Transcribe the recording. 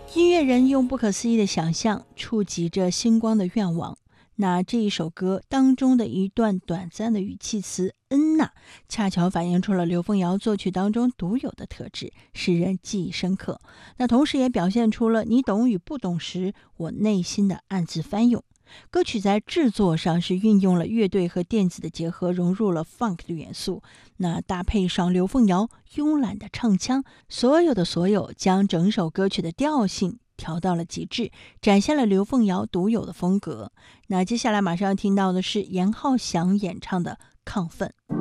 音乐人用不可思议的想象触及着星光的愿望。那这一首歌当中的一段短暂的语气词恩呐，恰巧反映出了刘凤瑶作曲当中独有的特质，使人记忆深刻。那同时也表现出了你懂与不懂时我内心的暗自翻涌。歌曲在制作上是运用了乐队和电子的结合，融入了 funk 的元素，那搭配上刘凤瑶慵懒的唱腔，所有将整首歌曲的调性调到了极致，展现了刘凤瑶独有的风格。那接下来马上要听到的是严浩翔演唱的《亢奋》。